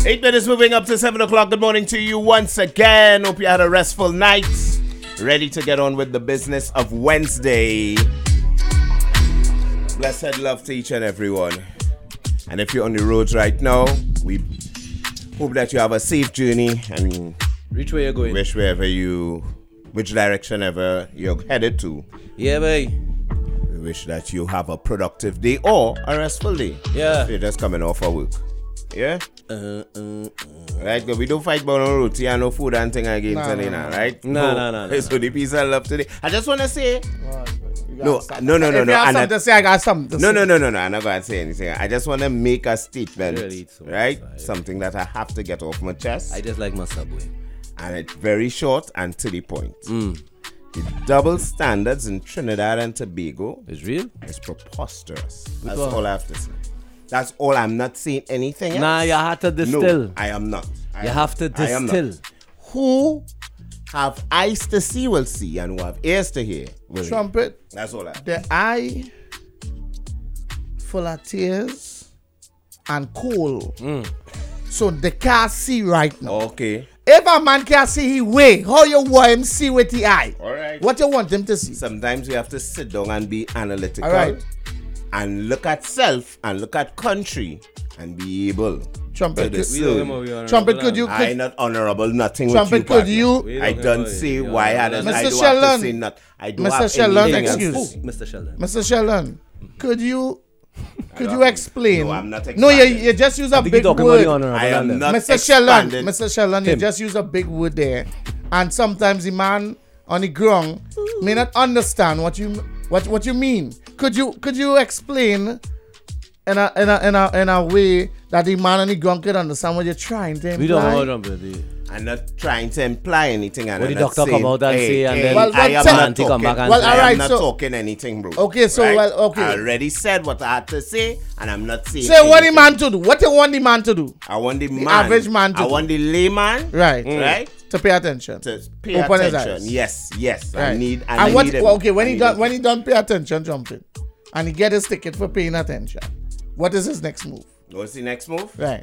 8 minutes moving up to 7 o'clock. Good morning to you once again. Hope you had a restful night. Ready to get on with the business of Wednesday. Blessed love to each and everyone. And if you're on the roads right now, we hope that you have a safe journey and reach where you're going. Which direction ever you're headed to. Yeah, boy. We wish that you have a productive day or a restful day. Yeah. If you're just coming off of work. Yeah? Right, but we don't fight about no roti and no food and thing again today now, right? No. So the peace and love today. I just want to say... No. If you have something to say, I got something to say. No. I'm not going to say anything. I just want to make a statement, right? Something that I have to get off my chest. I just like my Subway. And it's very short and to the point. The double standards in Trinidad and Tobago is real. It's preposterous. That's all I have to say. That's all. I'm not saying anything else. Nah, you have to distill. No, I am not. You have to distill. Who have eyes to see will see, and who have ears to hear will hear. Trumpet. That's all I have. The eye full of tears and coal. So the car see right now. Okay. If a man can see his way, how you want him see with the eye? All right. What you want him to see? Sometimes you have to sit down and be analytical. All right. And look at self and look at country and be able Trumpet, to discern. Trumpet, could you? I not honorable nothing Trumpet, with you. could you? I don't say why I don't. Mr. I don't Sheldon. have to say not. I don't Mr. have Sheldon, anything excuse. else. Mr. Sheldon. Mr. Sheldon, could you explain? No, I'm not expanding. No, you just use a big word. I am not Mr. Sheldon, expanding. Mr. Sheldon, you just use a big word there, and sometimes the man on the ground may not understand what you mean. Could you explain in a way that the man on the ground could understand what you're trying to imply? We don't know, baby. I'm not trying to imply anything. And What I'm the not doctor saying, come out and say, and then well, I am tell- not talking. come back and Well, say, all I right, am not so- talking anything, bro. Okay, so, Right? well, okay. I already said what I had to say, and I'm not saying. Say what the anything. man to do. What you want the man to do? I want the man, average man to I do. want the layman, Right. right, To pay attention. to pay Open his attention. eyes. Yes. Right. I need. And And I what? need him. Well, okay, when I he need done him. when he done pay attention, jumping, and he get his ticket for paying attention. What is his next move? What's the next move? Right.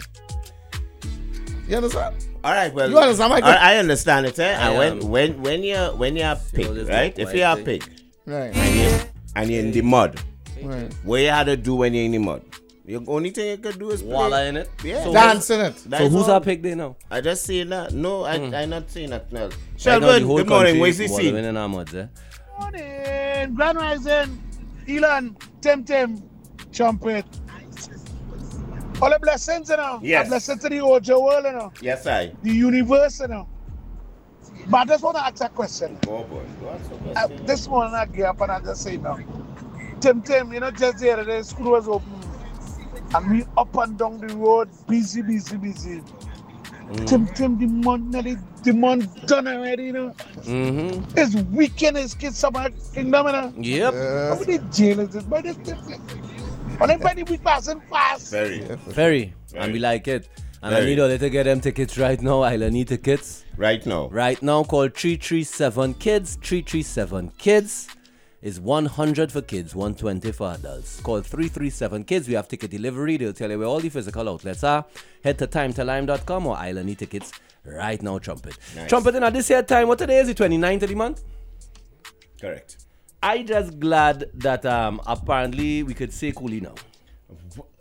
You understand? All right. Well, You understand my I understand it. And am. when you're a pig, this right? look If you're a like pig Right. and you're in the mud, Right. what you had to do when you're in the mud? The only thing you could do is Walla play. in it. Yeah. So, Dance in it. That so is who's all. our pig there now? I just say that. No, I'm not saying that. No. Right now, Shelburne, the whole good morning. country Where's the wallowing scene? in our muds, eh? Morning, Grand Rising, Elon, Tim, Trumpet. All the blessings, you know. Yes. A blessing to the Ojo world, you know. Yes, I. The universe, you know. But I just want to ask a question. Oh boy. What's the question? This morning I get up and I just say now. Tim, you know, just the other day, school was open. And we up and down the road, busy. Tim, the month done already, you know. Mm-hmm. It's weekend, it's kids summer kingdom, you know. Yep. How many jail is this? But this on everybody we passing fast. Very. And we like it. And I Very. need all to get them tickets right now. I need tickets. Right now. Right now, call 337 Kids. 337 Kids is 100 for kids, 120 for adults. Call 337 Kids. We have ticket delivery. They'll tell you where all the physical outlets are. Head to timetolime.com or Island Need Tickets right now, Trumpet. Nice. Trumpet, in this year time, what today is? The 29th of the month? Correct. I just glad that apparently we could say coolie now.